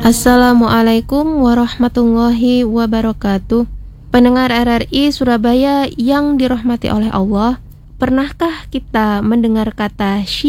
Assalamualaikum warahmatullahi wabarakatuh. Pendengar RRI Surabaya yang dirahmati oleh Allah, pernahkah kita mendengar kata